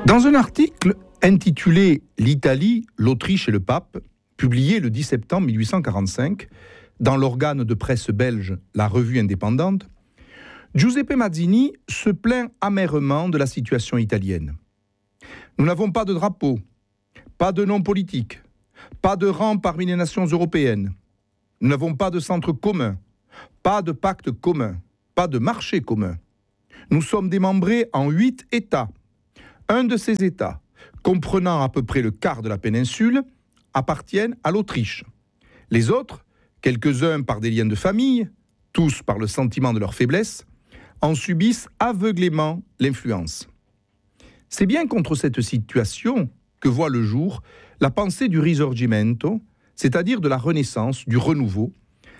Dans un article intitulé « L'Italie, l'Autriche et le pape », publié le 10 septembre 1845 dans l'organe de presse belge La Revue Indépendante, Giuseppe Mazzini se plaint amèrement de la situation italienne. Nous n'avons pas de drapeau, pas de nom politique, pas de rang parmi les nations européennes. Nous n'avons pas de centre commun, pas de pacte commun, pas de marché commun. Nous sommes démembrés en 8 États. Un de ces États, comprenant à peu près le quart de la péninsule, appartiennent à l'Autriche. Les autres, quelques-uns par des liens de famille, tous par le sentiment de leur faiblesse, en subissent aveuglément l'influence. C'est bien contre cette situation que voit le jour la pensée du Risorgimento, c'est-à-dire de la Renaissance, du renouveau,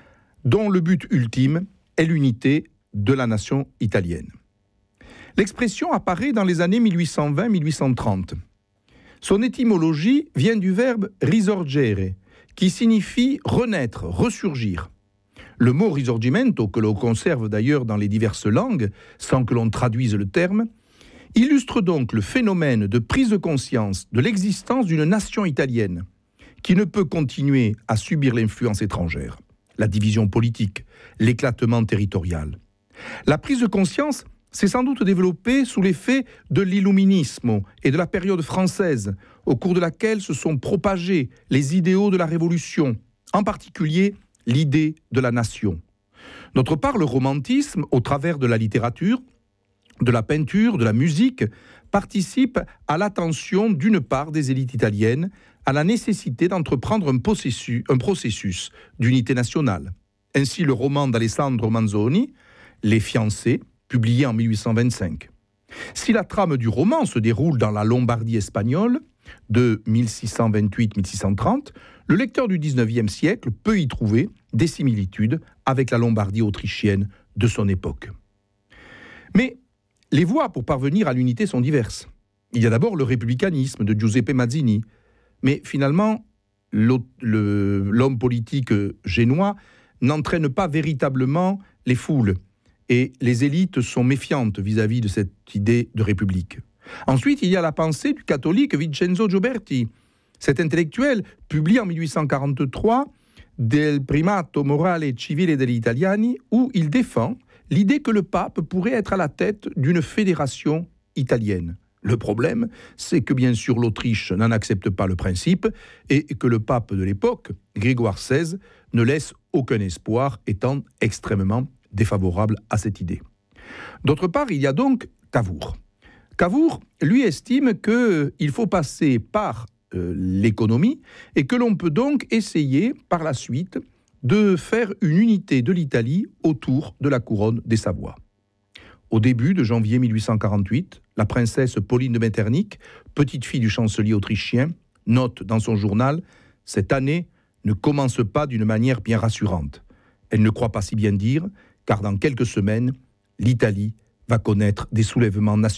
dont le but ultime est l'unité de la nation italienne. L'expression apparaît dans les années 1820-1830. Son étymologie vient du verbe risorgere, qui signifie renaître, ressurgir. Le mot risorgimento, que l'on conserve d'ailleurs dans les diverses langues, sans que l'on traduise le terme, illustre donc le phénomène de prise de conscience de l'existence d'une nation italienne, qui ne peut continuer à subir l'influence étrangère, la division politique, l'éclatement territorial. La prise de conscience s'est sans doute développée sous l'effet de l'illuminisme et de la période française, au cours de laquelle se sont propagés les idéaux de la Révolution, en particulier l'idée de la nation. D'autre part, le romantisme, au travers de la littérature, de la peinture, de la musique, participe à l'attention d'une part des élites italiennes à la nécessité d'entreprendre un processus d'unité nationale. Ainsi, le roman d'Alessandro Manzoni, Les fiancés, publié en 1825. Si la trame du roman se déroule dans la Lombardie espagnole, de 1628-1630, le lecteur du XIXe siècle peut y trouver des similitudes avec la Lombardie autrichienne de son époque. Mais les voies pour parvenir à l'unité sont diverses. Il y a d'abord le républicanisme de Giuseppe Mazzini, mais finalement, l'homme politique génois n'entraîne pas véritablement les foules, et les élites sont méfiantes vis-à-vis de cette idée de république. Ensuite, il y a la pensée du catholique Vincenzo Gioberti. Cet intellectuel publie en 1843 Del primato morale e civile degli italiani, où il défend l'idée que le pape pourrait être à la tête d'une fédération italienne. Le problème, c'est que bien sûr l'Autriche n'en accepte pas le principe et que le pape de l'époque, Grégoire XVI, ne laisse aucun espoir, étant extrêmement défavorable à cette idée. D'autre part, il y a donc Cavour. Cavour, lui, estime qu'il faut passer par l'économie et que l'on peut donc essayer par la suite de faire une unité de l'Italie autour de la couronne des Savoies. Au début de janvier 1848, la princesse Pauline de Metternich, petite fille du chancelier autrichien, note dans son journal « Cette année ne commence pas d'une manière bien rassurante. Elle ne croit pas si bien dire, car dans quelques semaines, l'Italie va connaître des soulèvements nationaux. »